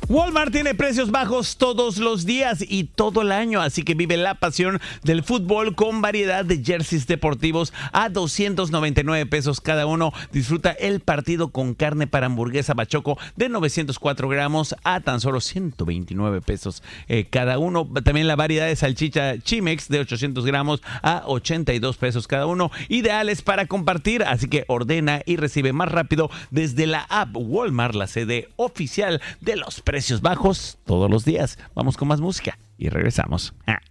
Walmart tiene precios bajos todos los días y todo el año, así que vive la pasión del fútbol con variedad de jerseys deportivos a 299 pesos cada uno. Disfruta el partido con carne para hamburguesa bachoco de 904 gramos a tan solo 129 pesos cada uno. También la variedad de salchicha Chimex de 800 gramos a 82 pesos cada uno. Ideales para compartir, así que ordena y recibe más rápido desde la app Walmart, la sede oficial de los precios bajos todos los días. Vamos con más música y regresamos.